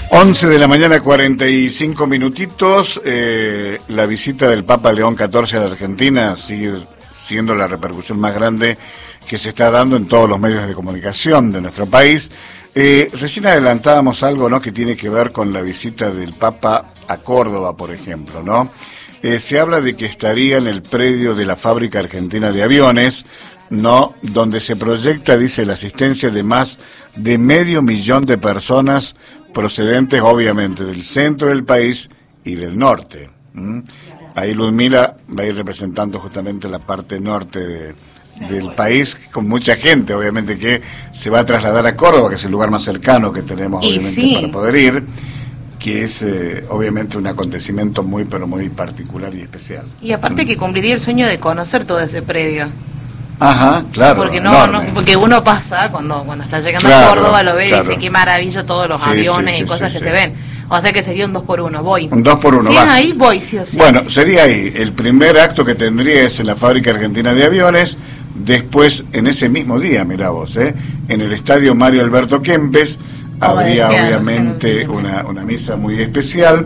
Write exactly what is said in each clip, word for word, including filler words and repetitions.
once de la mañana, cuarenta y cinco minutitos. Eh, la visita del Papa León catorce a la Argentina sigue siendo la repercusión más grande que se está dando en todos los medios de comunicación de nuestro país. Eh, recién adelantábamos algo, ¿no?, que tiene que ver con la visita del Papa a Córdoba, por ejemplo, ¿no? Eh, se habla de que estaría en el predio de la Fábrica Argentina de Aviones, ¿no?, donde se proyecta, dice, la asistencia de más de medio millón de personas procedentes, obviamente, del centro del país y del norte. ¿Mm? Ahí Ludmila va a ir representando justamente la parte norte de, del país, con mucha gente, obviamente, que se va a trasladar a Córdoba, que es el lugar más cercano que tenemos, y obviamente, sí. para poder ir, que es eh, obviamente un acontecimiento muy, pero muy particular y especial. Y aparte que cumpliría el sueño de conocer todo ese predio. Ajá, claro. Porque no, no, porque uno pasa cuando cuando está llegando claro, a Córdoba, lo ve claro. y dice qué maravilla todos los sí, aviones sí, sí, y cosas sí, que sí. se ven. O sea que sería un dos por uno, voy. Un dos por uno, si vas. es ahí, voy, sí o sí. Bueno, sería ahí. El primer acto que tendría es en la Fábrica Argentina de Aviones. Después, en ese mismo día, mirá vos, ¿eh? en el Estadio Mario Alberto Kempes, habría decía, obviamente no sé, una, una misa muy especial.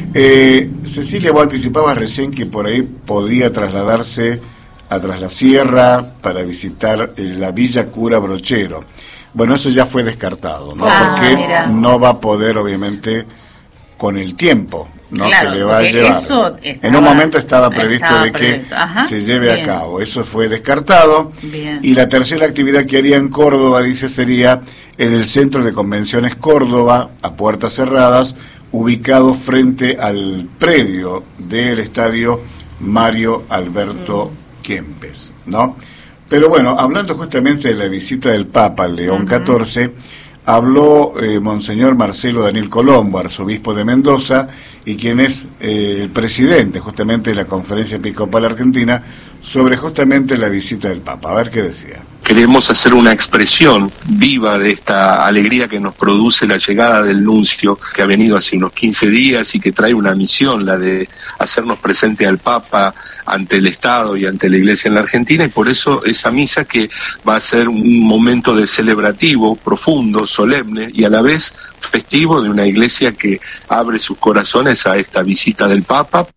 Eh, Cecilia, vos anticipabas recién que por ahí podía trasladarse a Tras la Sierra para visitar eh, la Villa Cura Brochero. Bueno, eso ya fue descartado, ¿no? Ah, porque mira. no va a poder, obviamente, con el tiempo, ¿no? Claro, que le va a llevar. Eso estaba, en un momento estaba previsto estaba de que previsto. Ajá, se lleve bien. a cabo. Eso fue descartado. Bien. Y la tercera actividad que haría en Córdoba, dice, sería en el Centro de Convenciones Córdoba, a puertas cerradas, ubicado frente al predio del Estadio Mario Alberto mm. Kempes, ¿no? Pero bueno, hablando justamente de la visita del Papa León uh-huh. catorce, habló eh, Monseñor Marcelo Daniel Colombo, arzobispo de Mendoza, y quien es eh, el presidente justamente de la Conferencia Episcopal Argentina, sobre justamente la visita del Papa. A ver qué decía. Queremos hacer una expresión viva de esta alegría que nos produce la llegada del nuncio, que ha venido hace unos quince días y que trae una misión, la de hacernos presente al Papa ante el Estado y ante la Iglesia en la Argentina, y por eso esa misa que va a ser un momento de celebrativo, profundo, solemne y a la vez festivo de una Iglesia que abre sus corazones a esta visita del Papa.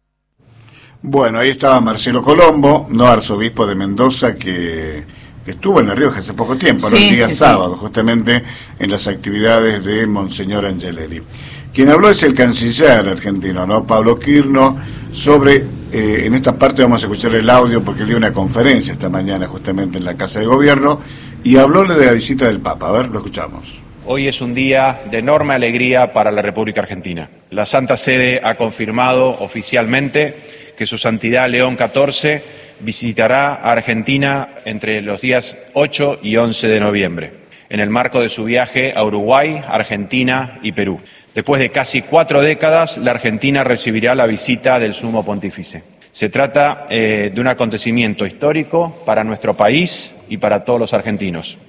Bueno, ahí estaba Marcelo Colombo, no arzobispo de Mendoza, que estuvo en La Rioja hace poco tiempo, sí, ¿no? el día sí, sábado, sí. justamente en las actividades de Monseñor Angelelli. Quien habló es el canciller argentino, ¿no? Pablo Quirno, sobre, eh, en esta parte vamos a escuchar el audio porque dio una conferencia esta mañana justamente en la Casa de Gobierno y habló de la visita del Papa. A ver, lo escuchamos. Hoy es un día de enorme alegría para la República Argentina. La Santa Sede ha confirmado oficialmente que su Santidad León catorce visitará a Argentina entre los días ocho y once de noviembre, en el marco de su viaje a Uruguay, Argentina y Perú. Después de casi cuatro décadas, la Argentina recibirá la visita del Sumo Pontífice. Se trata eh, de un acontecimiento histórico para nuestro país y para todos los argentinos.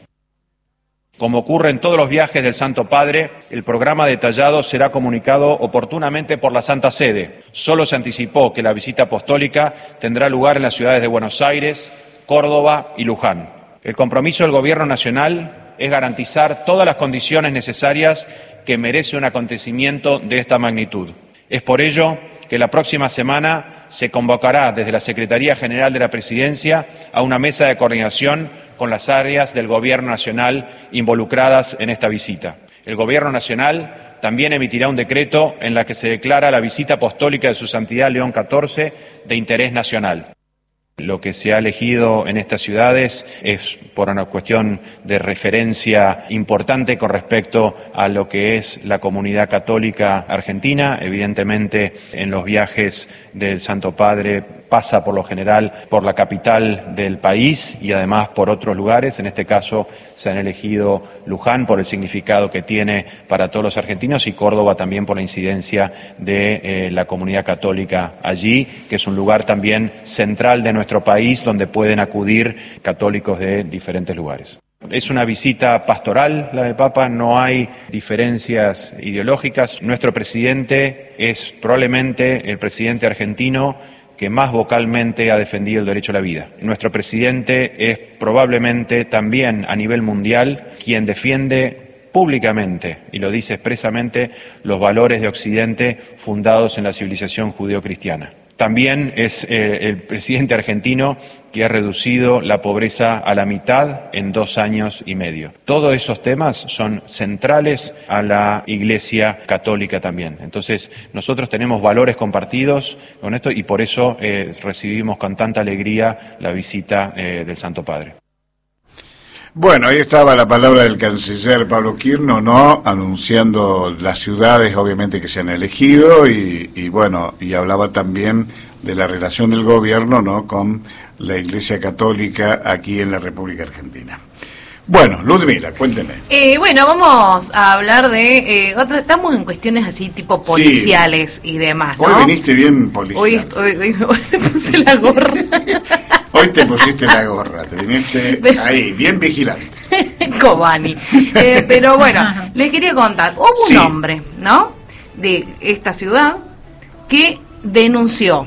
Como ocurre en todos los viajes del Santo Padre, el programa detallado será comunicado oportunamente por la Santa Sede. Solo se anticipó que la visita apostólica tendrá lugar en las ciudades de Buenos Aires, Córdoba y Luján. El compromiso del Gobierno Nacional es garantizar todas las condiciones necesarias que merece un acontecimiento de esta magnitud. Es por ello que la próxima semana se convocará desde la Secretaría General de la Presidencia a una mesa de coordinación con las áreas del Gobierno Nacional involucradas en esta visita. El Gobierno Nacional también emitirá un decreto en la que se declara la visita apostólica de su Santidad León catorce de interés nacional. Lo que se ha elegido en estas ciudades es por una cuestión de referencia importante con respecto a lo que es la comunidad católica argentina. Evidentemente, en los viajes del Santo Padre pasa por lo general por la capital del país y además por otros lugares. En este caso se han elegido Luján por el significado que tiene para todos los argentinos y Córdoba también por la incidencia de eh, la comunidad católica allí, que es un lugar también central de nuestro país donde pueden acudir católicos de diferentes lugares. Es una visita pastoral la del Papa, no hay diferencias ideológicas. Nuestro presidente es probablemente el presidente argentino que más vocalmente ha defendido el derecho a la vida. Nuestro presidente es probablemente también a nivel mundial quien defiende públicamente, y lo dice expresamente, los valores de Occidente fundados en la civilización judeocristiana. También es eh, el presidente argentino que ha reducido la pobreza a la mitad en dos años y medio. Todos esos temas son centrales a la Iglesia Católica también. Entonces, nosotros tenemos valores compartidos con esto y por eso eh, recibimos con tanta alegría la visita eh, del Santo Padre. Bueno, ahí estaba la palabra del canciller Pablo Quirno, ¿no? Anunciando las ciudades, obviamente, que se han elegido y, y bueno, y hablaba también de la relación del gobierno, ¿no? Con la Iglesia Católica aquí en la República Argentina. Bueno, Ludmila, cuénteme. Eh, bueno, vamos a hablar de eh, otra. Estamos en cuestiones así tipo policiales sí. y demás, ¿no? Hoy viniste bien policial. Hoy, hoy, hoy, hoy me puse la gorra. Hoy te pusiste la gorra, te viniste ahí, bien vigilante. Cobani. Eh, pero bueno, les quería contar. Hubo un sí. hombre, ¿no? De esta ciudad que denunció.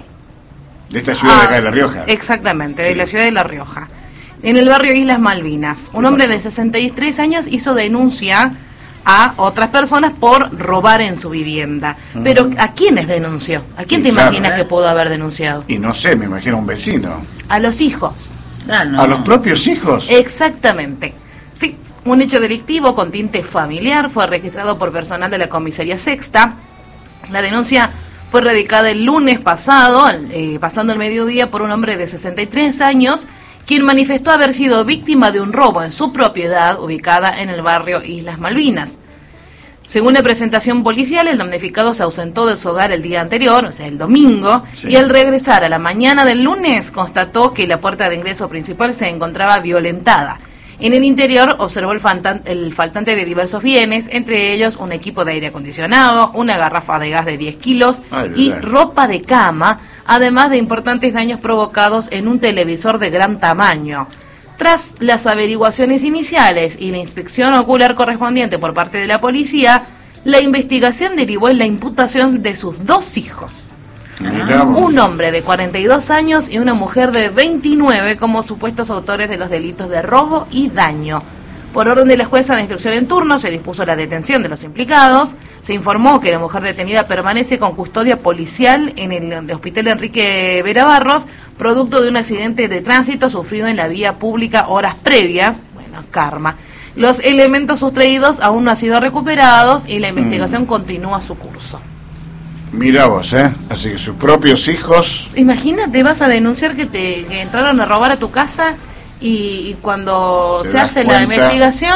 De esta ciudad a, de acá de La Rioja. Exactamente, sí. de la ciudad de La Rioja. En el barrio Islas Malvinas. Un hombre de sesenta y tres años hizo denuncia a otras personas por robar en su vivienda. Uh-huh. Pero ¿a quiénes denunció? ¿A quién y te claro, imaginas ¿eh? que pudo haber denunciado? Y no sé, me imagino a un vecino. A los hijos. Ah, no. ¿A los propios hijos? Exactamente. Sí, un hecho delictivo con tinte familiar fue registrado por personal de la comisaría Sexta. La denuncia fue radicada el lunes pasado, eh, pasando el mediodía, por un hombre de sesenta y tres años, quien manifestó haber sido víctima de un robo en su propiedad ubicada en el barrio Islas Malvinas. Según la presentación policial, el damnificado se ausentó de su hogar el día anterior, o sea, el domingo, sí. y al regresar a la mañana del lunes constató que la puerta de ingreso principal se encontraba violentada. En el interior observó el, fantan- el faltante de diversos bienes, entre ellos un equipo de aire acondicionado, una garrafa de gas de diez kilos Ay, y verdad. ropa de cama, además de importantes daños provocados en un televisor de gran tamaño. Tras las averiguaciones iniciales y la inspección ocular correspondiente por parte de la policía, la investigación derivó en la imputación de sus dos hijos. Ah. Un hombre de cuarenta y dos años y una mujer de veintinueve como supuestos autores de los delitos de robo y daño. Por orden de la jueza de instrucción en turno se dispuso la detención de los implicados. Se informó que la mujer detenida permanece con custodia policial en el hospital Enrique Vera Barros, producto de un accidente de tránsito sufrido en la vía pública horas previas. Bueno, karma. Los elementos sustraídos aún no han sido recuperados y la investigación mm. continúa su curso. Mira vos, ¿eh? Así que sus propios hijos... Imagínate, vas a denunciar que te que entraron a robar a tu casa y, y cuando se hace la investigación...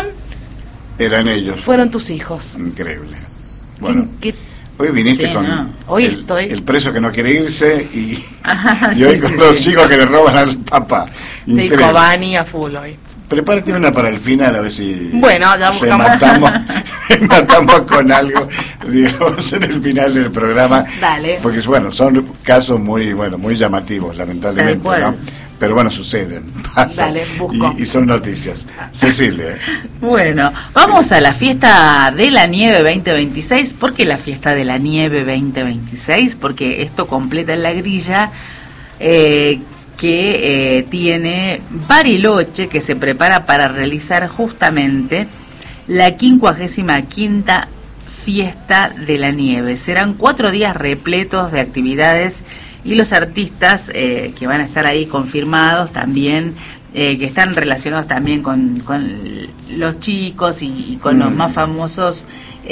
Eran ellos. Fueron tus hijos. Increíble. Bueno, ¿Qué, qué? Hoy viniste sí, con no. hoy el, estoy... el preso que no quiere irse y, Ajá, y hoy sí, con sí, los sí. hijos que le roban al papá. De Cobani a full hoy. Prepárate una para el final, a ver si bueno, ya matamos, matamos con algo, digamos, en el final del programa. Dale. Porque, bueno, son casos muy, bueno, muy llamativos, lamentablemente, ¿no? Pero, bueno, suceden, pasan. Dale, busco. Y, y son noticias. Cecilia. Bueno, vamos a la fiesta de la nieve veinte veintiséis. ¿Por qué la fiesta de la nieve veinte veintiséis? Porque esto completa en la grilla... Eh, que eh, tiene Bariloche, que se prepara para realizar justamente la quincuagésima quinta fiesta de la nieve. Serán cuatro días repletos de actividades y los artistas eh, que van a estar ahí confirmados también, eh, que están relacionados también con, con los chicos y, y con mm. los más famosos,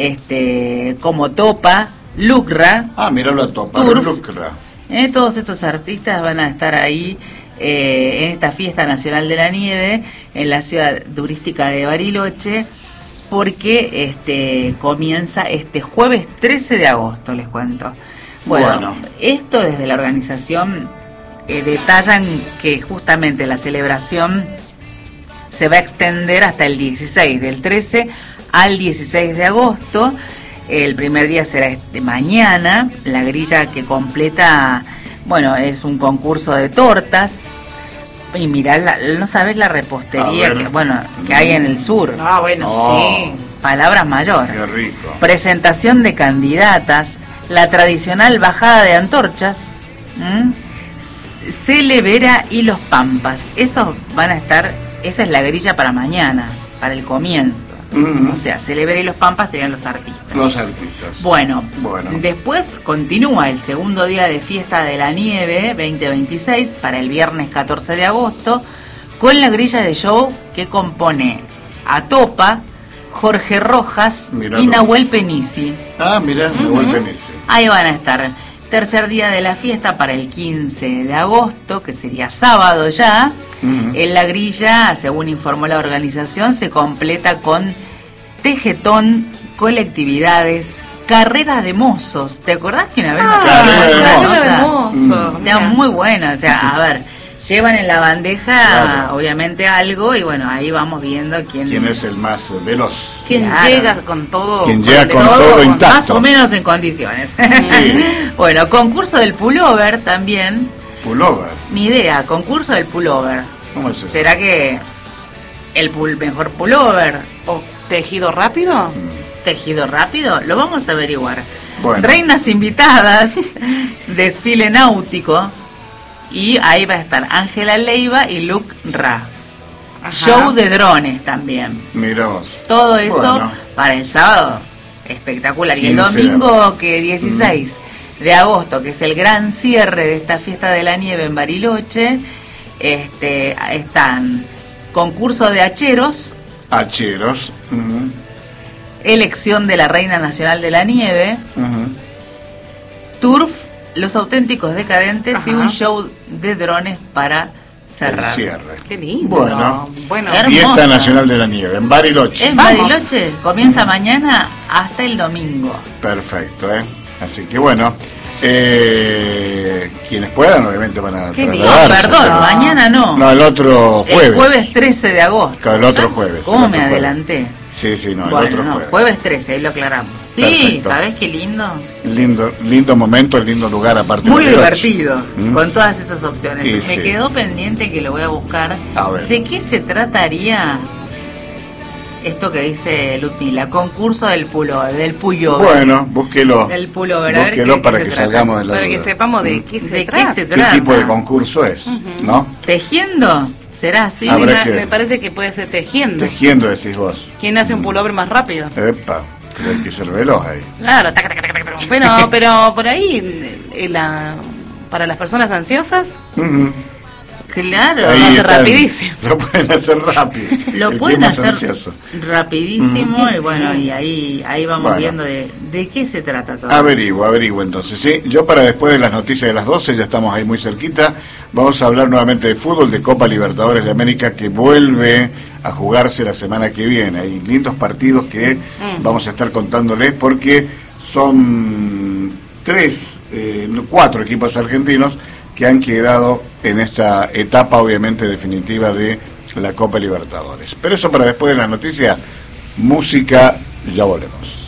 este, como Topa, Lucra, ah, míralo a Topa, Turf, Lucra. Eh, todos estos artistas van a estar ahí eh, en esta fiesta nacional de la nieve en la ciudad turística de Bariloche, porque este comienza este jueves trece de agosto, les cuento. Bueno, bueno. esto desde la organización eh, detallan que justamente la celebración se va a extender hasta el dieciséis, del trece al dieciséis de agosto. El primer día será este mañana. La grilla que completa, bueno, es un concurso de tortas. Y mirá, la, no sabes la repostería que, bueno, que hay en el sur. Ah, bueno, oh, sí. Palabras mayores. Qué rico. Presentación de candidatas, la tradicional bajada de antorchas, ¿m? Celevera y los Pampas. Esos van a estar, esa es la grilla para mañana, para el comienzo. Uh-huh. O sea, Celebré y los Pampas serían los artistas. Los artistas. Bueno, Bueno. después continúa el segundo día de Fiesta de la Nieve veinte veintiséis para el viernes catorce de agosto con la grilla de show que compone a Topa, Jorge Rojas Mirá y lo- Nahuel Penisi. Ah, mira, me vuelve en ese. Ahí van a estar. Tercer día de la fiesta para el quince de agosto, que sería sábado ya. Ujú. En la grilla, según informó la organización, se completa con tejetón, colectividades, carreras de mozos. ¿Te acordás que una vez nos Carrera pusimos de una mozos. nota? hermoso. Está muy buena, o sea, a ver, llevan en la bandeja Claro. obviamente algo y bueno, ahí vamos viendo quién, ¿Quién es el más veloz? ¿Quién Claro. llega con todo? ¿Quién llega de con todo intacto? más o menos en condiciones. Sí. Bueno, concurso del pullover también. Pullover. Ni idea, concurso del pullover. ¿Cómo es eso? ¿Será que el pul- mejor pullover ¿O tejido rápido? tejido rápido? Lo vamos a averiguar. Bueno. Reinas invitadas, desfile náutico y ahí va a estar Ángela Leiva y Luke Ra. Ajá. Show de drones también. Mirá vos. Todo eso Bueno. para el sábado, espectacular. Y el quince de domingo, que dieciséis de agosto, que es el gran cierre de esta fiesta de la nieve en Bariloche, este, están concurso de hacheros, Hacheros. Ujú, elección de la Reina Nacional de la Nieve, ujú. turf, los auténticos decadentes y Ajá. un show de drones para cerrar. El cierre. Qué lindo. Bueno. Bueno, Hermoso. Fiesta Nacional de la Nieve, en Bariloche. En Vamos. Bariloche comienza mañana hasta el domingo. Perfecto, ¿eh? Así que bueno, eh, quienes puedan obviamente van a Qué bien. No, trasladarse, perdón, pero- mañana no. No, el otro jueves. El jueves trece de agosto. Claro, el otro jueves. ¿Cómo el me otro jueves. adelanté? Sí, sí, no, el Bueno, otro no, jueves. jueves trece, ahí lo aclaramos. Sí, Perfecto. ¿sabes qué lindo? Lindo, lindo momento, lindo lugar aparte. Muy de Bariloche. divertido, ¿Mm? con todas esas opciones. Y Me sí. quedó pendiente que lo voy a buscar. A ver. ¿De qué se trataría esto que dice Ludmila? Concurso del pullover, del pullover. Bueno, búsquelo. Del pullover, a ver Búsquelo qué- para qué que se trata. salgamos de la para que duda. sepamos de qué se ¿De qué trata. se ¿Qué trata? tipo de concurso es? ¿No? ¿Tejiendo? ¿Será así? Habrá me, que- me parece que puede ser tejiendo. Tejiendo, decís vos. ¿Quién hace un pullover más rápido? Epa, pero hay que ser veloz ahí. Claro, tac, tac, tac, tac, tac. Pero, pero por ahí, eh, la, para las personas ansiosas, Ujú. Claro, Ahí lo hace están. rapidísimo. Lo pueden hacer rápido. lo El pueden que es más hacer ansioso. rapidísimo y bueno, y ahí ahí vamos Bueno. viendo de, de qué se trata todo. Averiguo, averiguo entonces, ¿sí? Yo para después de las noticias de las doce, ya estamos ahí muy cerquita, vamos a hablar nuevamente de fútbol, de Copa Libertadores de América, que vuelve a jugarse la semana que viene. Hay lindos partidos que vamos a estar contándoles porque son tres, eh, cuatro equipos argentinos que han quedado en esta etapa obviamente definitiva de la Copa Libertadores. Pero eso para después de las noticias, música, ya volvemos.